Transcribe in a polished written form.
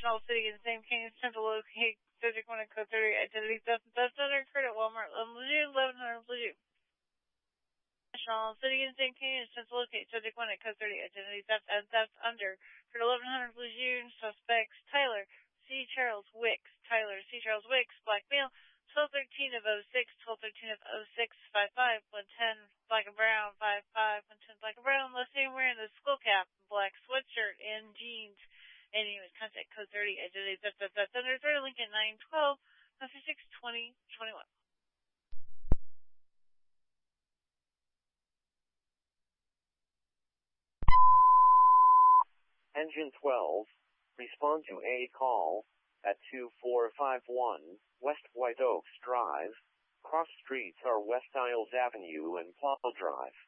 National City in the same Canyon Central locate District 1 and Code 30 identity theft under occurred at Walmart Lejeune 1100 Lejeune. National City in the same Canyon Central locate Subject 1 and Code 30 identity theft and theft under occurred 1100 Lejeune. Suspects Tyler C. Charles Wicks, Tyler C. Charles Wicks, black male, 1213 of 06, 1213 of 06, 55, 110, black and brown, 55, 110, black and brown, last name wearing a skull cap, black sweatshirt, and jeans. Any contact code 30, identity theft under 3 Lincoln 912, 96 20 21. Engine 12, respond to a call at 2451 West White Oaks Drive. Cross streets are West Isles Avenue and Plaza Drive.